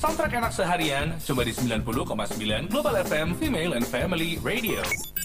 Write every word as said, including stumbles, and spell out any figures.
Soundtrack enak seharian cuma di sembilan puluh koma sembilan Global F M Female and Family Radio.